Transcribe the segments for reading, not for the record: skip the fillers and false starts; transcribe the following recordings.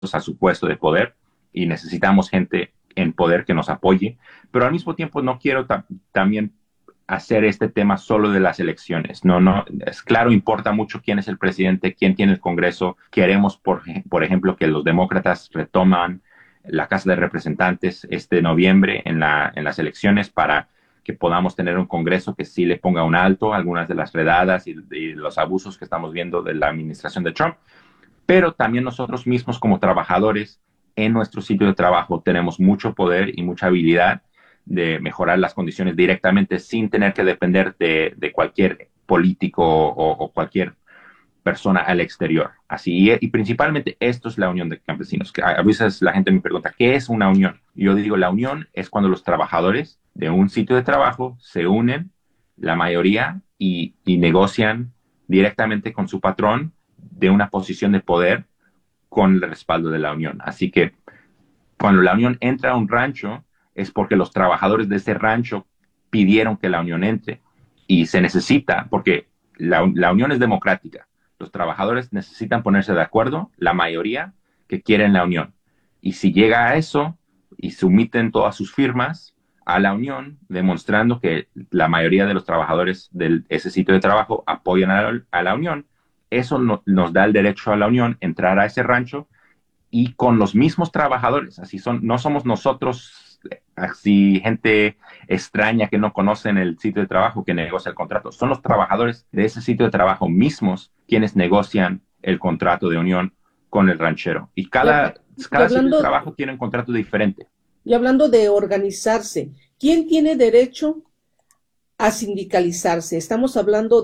a su puesto de poder y necesitamos gente en poder que nos apoye, pero al mismo tiempo no quiero también hacer este tema solo de las elecciones. No, no, es claro, importa mucho quién es el presidente, quién tiene el Congreso. Queremos, por ejemplo, que los demócratas retoman la Casa de Representantes este noviembre en las elecciones para que podamos tener un Congreso que sí le ponga un alto a algunas de las redadas y los abusos que estamos viendo de la administración de Trump. Pero también nosotros mismos como trabajadores en nuestro sitio de trabajo tenemos mucho poder y mucha habilidad de mejorar las condiciones directamente sin tener que depender de cualquier político o cualquier persona al exterior. Así, y principalmente esto es la unión de campesinos. Que a veces la gente me pregunta, ¿qué es una unión? Y yo digo, la unión es cuando los trabajadores de un sitio de trabajo se unen, la mayoría, y negocian directamente con su patrón de una posición de poder con el respaldo de la unión. Así que cuando la unión entra a un rancho es porque los trabajadores de ese rancho pidieron que la unión entre y se necesita, porque la unión es democrática. Los trabajadores necesitan ponerse de acuerdo, la mayoría que quieren la unión. Y si llega a eso y someten todas sus firmas a la unión, demostrando que la mayoría de los trabajadores de ese sitio de trabajo apoyan a la unión, eso nos da el derecho a la unión entrar a ese rancho y con los mismos trabajadores. Así son, no somos nosotros, así gente extraña que no conocen el sitio de trabajo que negocia el contrato. Son los trabajadores de ese sitio de trabajo mismos quienes negocian el contrato de unión con el ranchero. Y Y, cada, y cada sitio de hablando, trabajo tiene un contrato diferente. y hablando de organizarse, ¿quién tiene derecho a sindicalizarse? Estamos hablando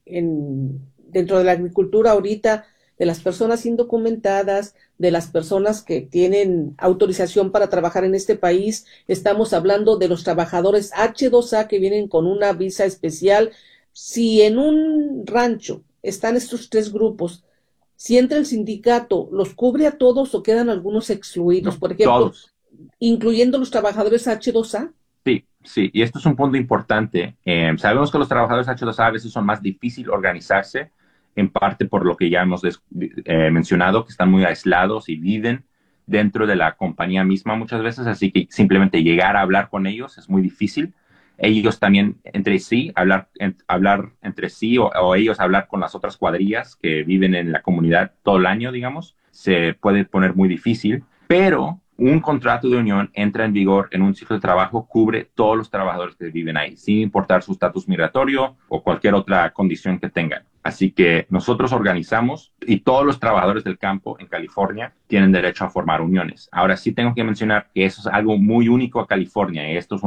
dentro de la agricultura ahorita, de las personas indocumentadas, de las personas que tienen autorización para trabajar en este país. Estamos hablando de los trabajadores H2A que vienen con una visa especial. Si en un rancho están estos tres grupos, si entra el sindicato, ¿los cubre a todos o quedan algunos excluidos? No, Por ejemplo, todos. incluyendo los trabajadores H2A. Sí, sí, y esto es un punto importante. Sabemos que los trabajadores H2A a veces son más difícil organizarse, en parte por lo que ya hemos mencionado, que están muy aislados y viven dentro de la compañía misma muchas veces, así que simplemente llegar a hablar con ellos es muy difícil. Ellos también entre sí, hablar entre sí o ellos hablar con las otras cuadrillas que viven en la comunidad todo el año, digamos, se puede poner muy difícil, pero un contrato de unión entra en vigor en un sitio de trabajo, cubre todos los trabajadores que viven ahí, sin importar su estatus migratorio o cualquier otra condición que tengan. Así que nosotros organizamos y todos los trabajadores del campo en California tienen derecho a formar uniones. Ahora sí tengo que mencionar que eso es algo muy único a California y esto es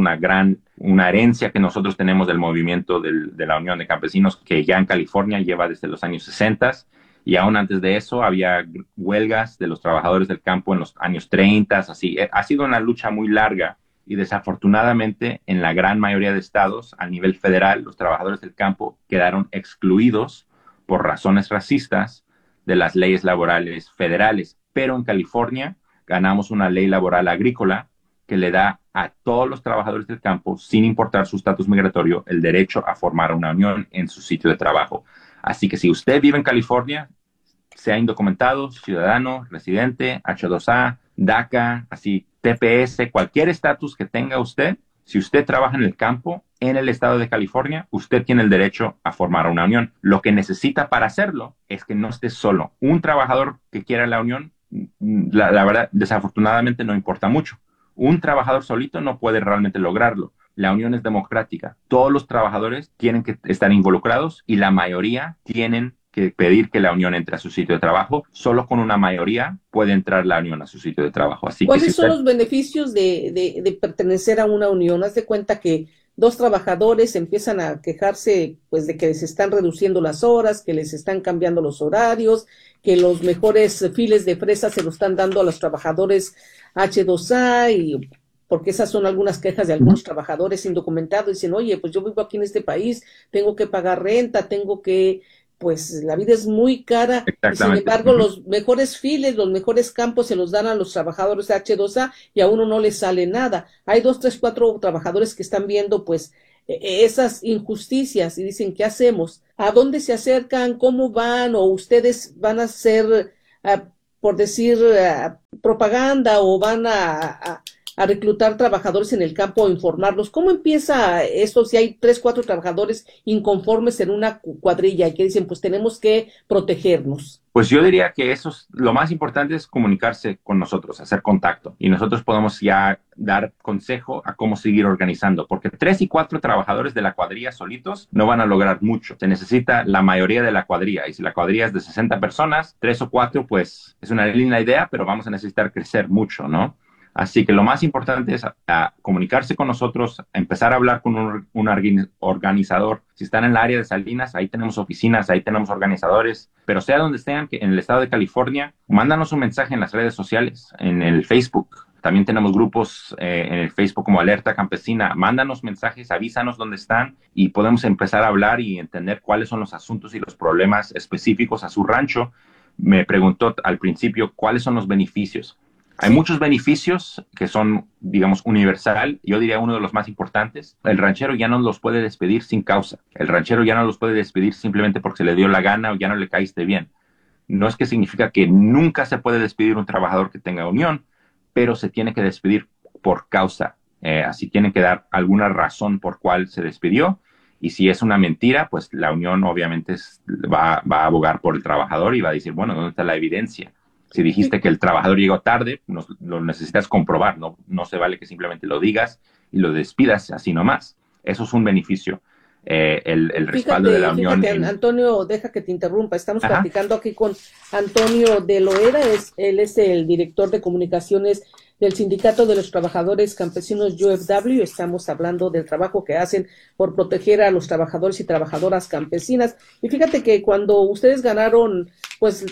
una herencia que nosotros tenemos del movimiento de la Unión de Campesinos que ya en California lleva desde los años 60 y aún antes de eso había huelgas de los trabajadores del campo en los años 30, así. Ha sido una lucha muy larga y desafortunadamente en la gran mayoría de estados a nivel federal los trabajadores del campo quedaron excluidos por razones racistas de las leyes laborales federales. Pero en California ganamos una ley laboral agrícola que le da a todos los trabajadores del campo, sin importar su estatus migratorio, el derecho a formar una unión en su sitio de trabajo. Así que si usted vive en California, sea indocumentado, ciudadano, residente, H2A, DACA, así TPS, cualquier estatus que tenga usted, si usted trabaja en el campo en el estado de California, usted tiene el derecho a formar una unión. Lo que necesita para hacerlo es que no esté solo. Un trabajador que quiera la unión, la verdad, desafortunadamente no importa mucho. Un trabajador solito no puede realmente lograrlo. La unión es democrática. Todos los trabajadores tienen que estar involucrados y la mayoría tienen que pedir que la unión entre a su sitio de trabajo. Solo con una mayoría puede entrar la unión a su sitio de trabajo. Así que si ¿Cuáles son usted... los beneficios de pertenecer a una unión? Haz de cuenta que dos trabajadores empiezan a quejarse pues de que les están reduciendo las horas, que les están cambiando los horarios, que los mejores files de fresa se los están dando a los trabajadores H2A y porque esas son algunas quejas de algunos trabajadores indocumentados. Dicen, oye, pues yo vivo aquí en este país, tengo que pagar renta, tengo que pues la vida es muy cara y sin Exactamente. embargo los mejores files, los mejores campos se los dan a los trabajadores de H2A y a uno no les sale nada. Hay dos, tres, cuatro trabajadores que están viendo pues esas injusticias y dicen, ¿qué hacemos? ¿A dónde se acercan? ¿Cómo van? ¿O ustedes van a ser por decir, propaganda o van a reclutar trabajadores en el campo o informarlos. ¿Cómo empieza esto si hay 3, 4 trabajadores inconformes en una cuadrilla y que dicen, pues tenemos que protegernos? Pues yo diría que lo más importante es comunicarse con nosotros, hacer contacto. Y nosotros podemos ya dar consejo a cómo seguir organizando, porque 3 y 4 trabajadores de la cuadrilla solitos no van a lograr mucho. Se necesita la mayoría de la cuadrilla. Y si la cuadrilla es de 60 personas, 3 o 4, pues es una linda idea, pero vamos a necesitar crecer mucho, ¿no? Así que lo más importante es comunicarse con nosotros, empezar a hablar con un organizador. Si están en el área de Salinas, ahí tenemos oficinas, ahí tenemos organizadores, pero sea donde estén, en el estado de California, mándanos un mensaje en las redes sociales, en el Facebook. También tenemos grupos en el Facebook como Alerta Campesina. Mándanos mensajes, avísanos dónde están y podemos empezar a hablar y entender cuáles son los asuntos y los problemas específicos a su rancho. Me preguntó al principio cuáles son los beneficios. Hay muchos beneficios que son, digamos, universal. Yo diría uno de los más importantes. El ranchero ya no los puede despedir sin causa. El ranchero ya no los puede despedir simplemente porque se le dio la gana o ya no le caíste bien. No es que significa que nunca se puede despedir un trabajador que tenga unión, pero se tiene que despedir por causa. Así tiene que dar alguna razón por cuál se despidió. Y si es una mentira, pues la unión obviamente va a abogar por el trabajador y va a decir, bueno, ¿dónde está la evidencia? Si dijiste que el trabajador llegó tarde, lo necesitas comprobar, no se vale que simplemente lo digas y lo despidas así nomás. Eso es un beneficio, el respaldo de la unión. Fíjate, Antonio, deja que te interrumpa. Estamos Ajá. platicando aquí con Antonio de Loera, él es el director de comunicaciones del Sindicato de los Trabajadores Campesinos UFW. Estamos hablando del trabajo que hacen por proteger a los trabajadores y trabajadoras campesinas. Y fíjate que cuando ustedes ganaron, pues,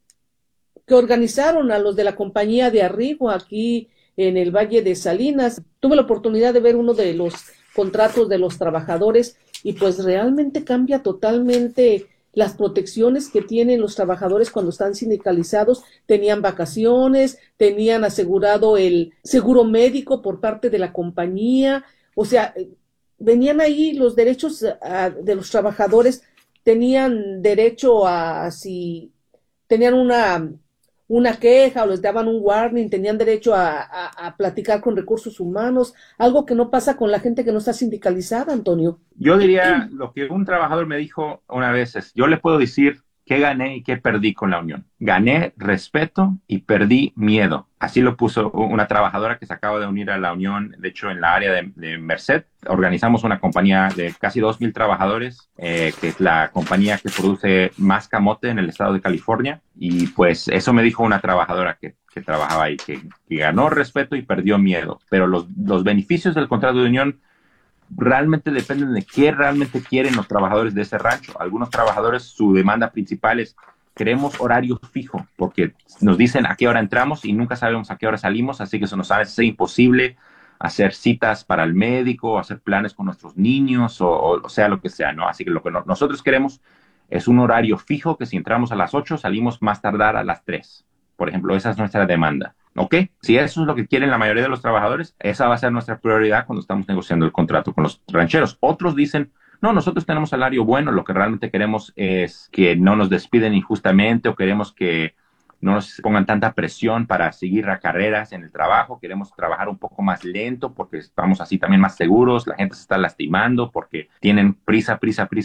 que organizaron a los de la compañía de Arrigo aquí en el Valle de Salinas. Tuve la oportunidad de ver uno de los contratos de los trabajadores y pues realmente cambia totalmente las protecciones que tienen los trabajadores cuando están sindicalizados. Tenían vacaciones, tenían asegurado el seguro médico por parte de la compañía, o sea, venían ahí los derechos de los trabajadores, tenían derecho a si tenían una queja o les daban un warning, tenían derecho a platicar con recursos humanos, algo que no pasa con la gente que no está sindicalizada, Antonio. Yo diría lo que un trabajador me dijo una vez es, yo le puedo decir qué gané y qué perdí con la unión. Gané respeto y perdí miedo. Así lo puso una trabajadora que se acaba de unir a la unión, de hecho en la área de Merced. Organizamos una compañía de casi 2,000 trabajadores, que es la compañía que produce más camote en el estado de California. Y pues eso me dijo una trabajadora que trabajaba ahí, que ganó respeto y perdió miedo. Pero los beneficios del contrato de unión realmente dependen de qué realmente quieren los trabajadores de ese rancho. Algunos trabajadores, su demanda principal es, queremos horario fijo, porque nos dicen a qué hora entramos y nunca sabemos a qué hora salimos, así que eso nos hace imposible hacer citas para el médico, hacer planes con nuestros niños, o sea, lo que sea, ¿no? Así que lo que nosotros queremos es un horario fijo, que si entramos a las 8, salimos más tardar a las 3. Por ejemplo, esa es nuestra demanda. ¿Ok? Si eso es lo que quieren la mayoría de los trabajadores, esa va a ser nuestra prioridad cuando estamos negociando el contrato con los rancheros. Otros dicen, no, nosotros tenemos salario bueno, lo que realmente queremos es que no nos despiden injustamente o queremos que no nos pongan tanta presión para seguir a carreras en el trabajo, queremos trabajar un poco más lento porque estamos así también más seguros, la gente se está lastimando porque tienen prisa,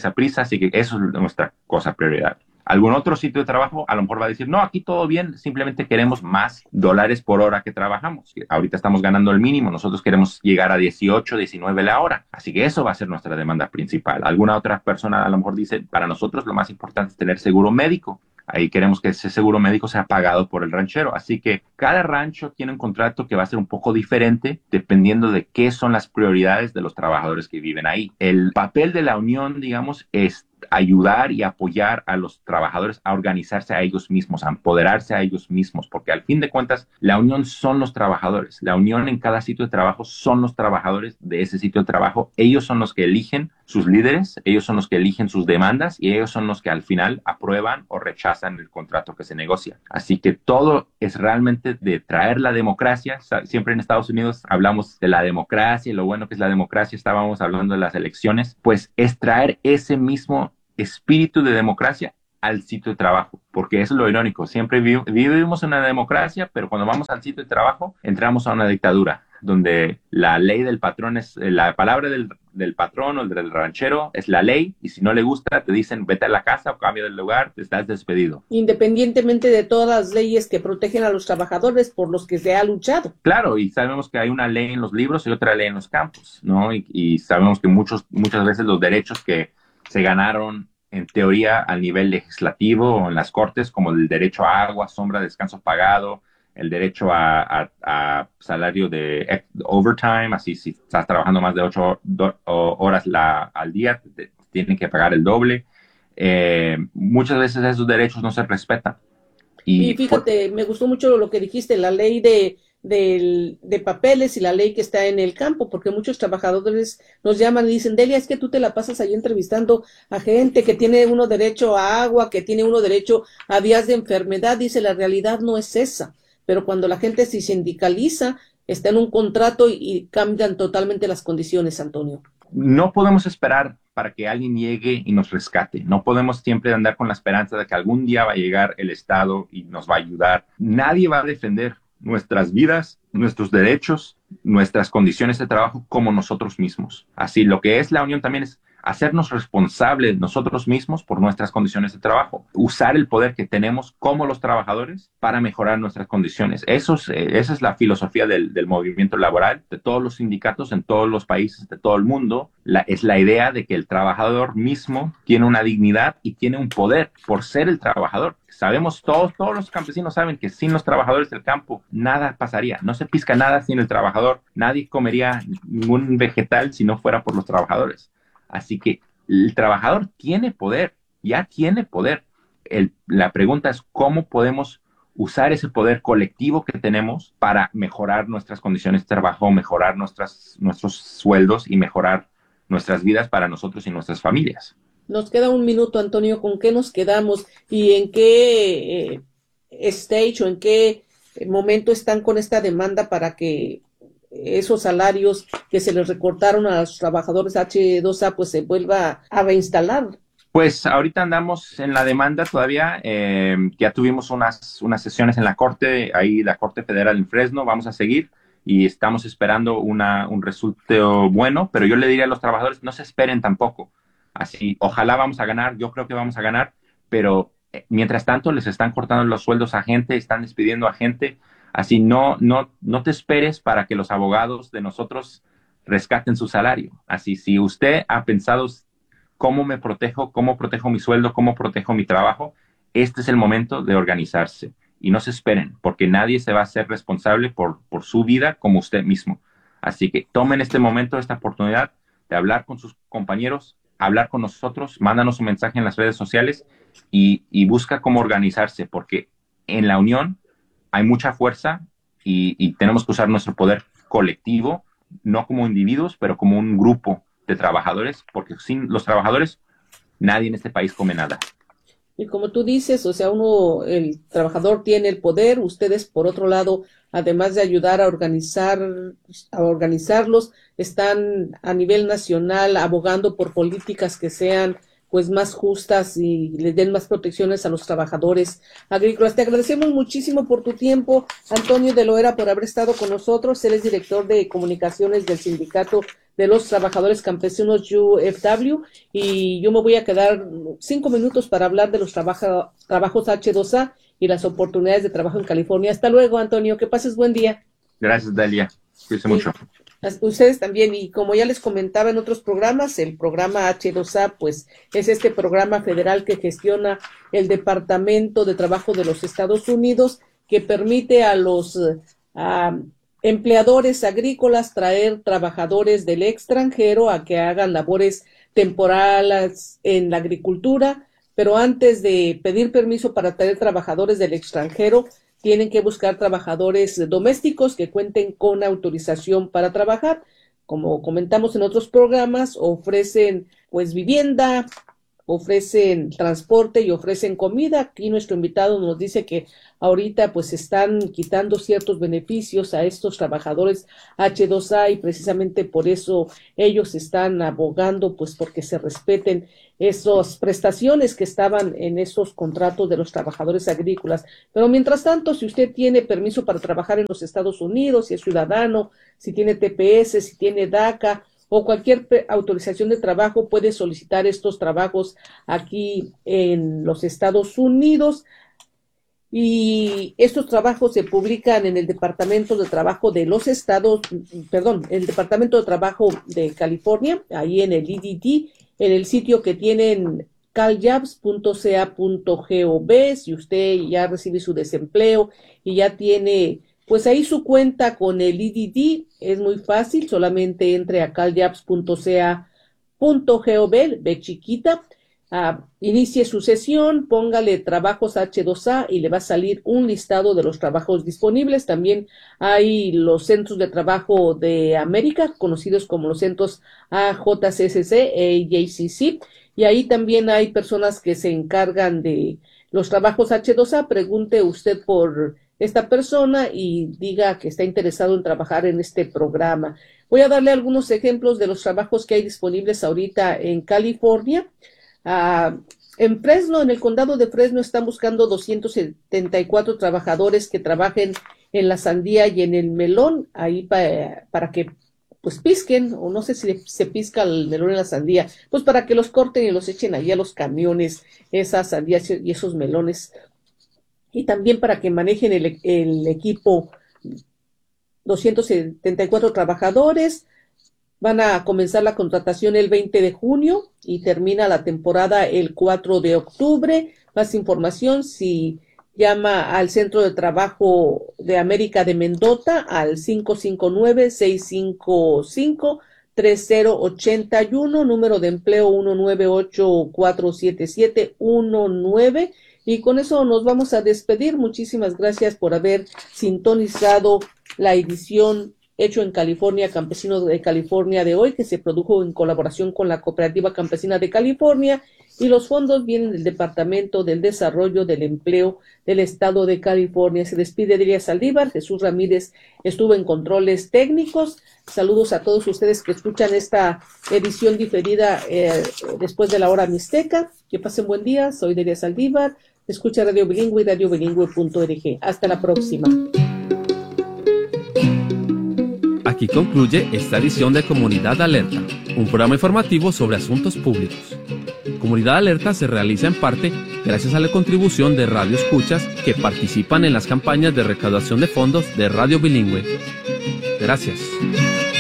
así que eso es nuestra cosa prioridad. Algún otro sitio de trabajo a lo mejor va a decir, no, aquí todo bien, simplemente queremos más dólares por hora que trabajamos. Ahorita estamos ganando el mínimo, nosotros queremos llegar a 18, 19 la hora. Así que eso va a ser nuestra demanda principal. Alguna otra persona a lo mejor dice, para nosotros lo más importante es tener seguro médico. Ahí queremos que ese seguro médico sea pagado por el ranchero. Así que cada rancho tiene un contrato que va a ser un poco diferente dependiendo de qué son las prioridades de los trabajadores que viven ahí. El papel de la unión, digamos, es ayudar y apoyar a los trabajadores a organizarse a ellos mismos, a empoderarse a ellos mismos, porque al fin de cuentas la unión son los trabajadores, la unión en cada sitio de trabajo son los trabajadores de ese sitio de trabajo, ellos son los que eligen sus líderes, ellos son los que eligen sus demandas y ellos son los que al final aprueban o rechazan el contrato que se negocia. Así que todo es realmente de traer la democracia. Siempre en Estados Unidos hablamos de la democracia y lo bueno que es la democracia, estábamos hablando de las elecciones, pues es traer ese mismo espíritu de democracia al sitio de trabajo, porque eso es lo irónico. Siempre vivimos en una democracia, pero cuando vamos al sitio de trabajo, entramos a una dictadura, donde la ley del patrón es, la palabra del patrón o del ranchero es la ley, y si no le gusta, te dicen vete a la casa o cambia de lugar, te estás despedido. Independientemente de todas las leyes que protegen a los trabajadores por los que se ha luchado. Claro, y sabemos que hay una ley en los libros y otra ley en los campos, ¿no? Y sabemos que muchas veces los derechos que se ganaron en teoría al nivel legislativo o en las cortes, como el derecho a agua, sombra, descanso pagado, el derecho a salario de overtime, así si estás trabajando más de 8 horas al día, te tienen que pagar el doble. Muchas veces esos derechos no se respetan. Y fíjate, me gustó mucho lo que dijiste, la ley de papeles y la ley que está en el campo, porque muchos trabajadores nos llaman y dicen, Delia, es que tú te la pasas ahí entrevistando a gente que tiene uno derecho a agua, que tiene uno derecho a días de enfermedad. Dice, la realidad no es esa, pero cuando la gente se sindicaliza, está en un contrato y cambian totalmente las condiciones, Antonio. No podemos esperar para que alguien llegue y nos rescate. No podemos siempre andar con la esperanza de que algún día va a llegar el Estado y nos va a ayudar. Nadie va a defender nuestras vidas, nuestros derechos, nuestras condiciones de trabajo como nosotros mismos. Así, lo que es la unión también es hacernos responsables nosotros mismos por nuestras condiciones de trabajo, usar el poder que tenemos como los trabajadores para mejorar nuestras condiciones. Esa es la filosofía del movimiento laboral, de todos los sindicatos en todos los países de todo el mundo. Es la idea de que el trabajador mismo tiene una dignidad y tiene un poder por ser el trabajador. Sabemos, todos los campesinos saben que sin los trabajadores del campo nada pasaría, no se pisca nada sin el trabajador, nadie comería ningún vegetal si no fuera por los trabajadores. Así que el trabajador tiene poder, ya tiene poder. La pregunta es cómo podemos usar ese poder colectivo que tenemos para mejorar nuestras condiciones de trabajo, mejorar nuestros sueldos y mejorar nuestras vidas para nosotros y nuestras familias. Nos queda un minuto, Antonio, ¿con qué nos quedamos y en qué stage o en qué momento están con esta demanda para que esos salarios que se les recortaron a los trabajadores H2A pues se vuelva a reinstalar? Pues ahorita andamos en la demanda todavía, ya tuvimos unas sesiones en la Corte, ahí la Corte Federal en Fresno, vamos a seguir y estamos esperando un resultado bueno, pero yo le diría a los trabajadores, no se esperen tampoco, así, ojalá vamos a ganar, yo creo que vamos a ganar, pero mientras tanto les están cortando los sueldos a gente, están despidiendo a gente. Así no te esperes para que los abogados de nosotros rescaten su salario. Así, si usted ha pensado cómo me protejo, cómo protejo mi sueldo, cómo protejo mi trabajo, este es el momento de organizarse. Y no se esperen, porque nadie se va a hacer responsable por su vida como usted mismo. Así que tomen este momento, esta oportunidad de hablar con sus compañeros, hablar con nosotros, mándanos un mensaje en las redes sociales y busca cómo organizarse, porque en la unión hay mucha fuerza y tenemos que usar nuestro poder colectivo, no como individuos, pero como un grupo de trabajadores, porque sin los trabajadores nadie en este país come nada. Y como tú dices, o sea, el trabajador tiene el poder, ustedes por otro lado, además de ayudar a organizarlos, están a nivel nacional abogando por políticas que sean pues más justas y les den más protecciones a los trabajadores agrícolas. Te agradecemos muchísimo por tu tiempo, Antonio de Loera, por haber estado con nosotros. Él es director de comunicaciones del Sindicato de los Trabajadores Campesinos UFW, y yo me voy a quedar 5 minutos para hablar de los trabajos H2A y las oportunidades de trabajo en California. Hasta luego, Antonio, que pases buen día. Gracias, Dalia. Cuídense mucho. Ustedes también, y como ya les comentaba en otros programas, el programa H2A pues es este programa federal que gestiona el Departamento de Trabajo de los Estados Unidos, que permite a los empleadores agrícolas traer trabajadores del extranjero a que hagan labores temporales en la agricultura, pero antes de pedir permiso para traer trabajadores del extranjero, tienen que buscar trabajadores domésticos que cuenten con autorización para trabajar. Como comentamos en otros programas, ofrecen pues vivienda, ofrecen transporte y ofrecen comida. Aquí nuestro invitado nos dice que ahorita pues están quitando ciertos beneficios a estos trabajadores H2A, y precisamente por eso ellos están abogando pues porque se respeten esas prestaciones que estaban en esos contratos de los trabajadores agrícolas. Pero mientras tanto, si usted tiene permiso para trabajar en los Estados Unidos, si es ciudadano, si tiene TPS, si tiene DACA o cualquier autorización de trabajo, puede solicitar estos trabajos aquí en los Estados Unidos. Y estos trabajos se publican en el Departamento de Trabajo de los Estados, el Departamento de Trabajo de California, ahí en el EDD, en el sitio que tienen caljobs.ca.gov. Si usted ya recibe su desempleo y ya tiene pues ahí su cuenta con el EDD, es muy fácil, solamente entre a caljobs.ca.gov, ve chiquita, inicie su sesión, póngale trabajos H2A y le va a salir un listado de los trabajos disponibles. También hay los centros de trabajo de América, conocidos como los centros AJCCC e JCC, y ahí también hay personas que se encargan de los trabajos H2A. Pregunte usted por esta persona y diga que está interesado en trabajar en este programa. Voy a darle algunos ejemplos de los trabajos que hay disponibles ahorita en California. En Fresno, en el condado de Fresno, están buscando 274 trabajadores que trabajen en la sandía y en el melón, ahí para que pues pisquen, o no sé si se pisca el melón en la sandía, pues para que los corten y los echen ahí a los camiones, esas sandías y esos melones, y también para que manejen el equipo. 274 trabajadores. Van a comenzar la contratación el 20 de junio y termina la temporada el 4 de octubre. Más información si llama al Centro de Trabajo de América de Mendota al 559-655-3081, número de empleo 198-477-19. Y con eso nos vamos a despedir. Muchísimas gracias por haber sintonizado la edición Hecho en California, Campesinos de California de hoy, que se produjo en colaboración con la Cooperativa Campesina de California, y los fondos vienen del Departamento del Desarrollo del Empleo del Estado de California. Se despide Delia Saldívar. Jesús Ramírez estuvo en controles técnicos. Saludos a todos ustedes que escuchan esta edición diferida después de la hora mixteca. Que pasen buen día. Soy Delia Saldívar. Escucha Radio Bilingüe y radiobilingüe.org. Hasta la próxima. Aquí concluye esta edición de Comunidad Alerta, un programa informativo sobre asuntos públicos. Comunidad Alerta se realiza en parte gracias a la contribución de radioescuchas que participan en las campañas de recaudación de fondos de Radio Bilingüe. Gracias.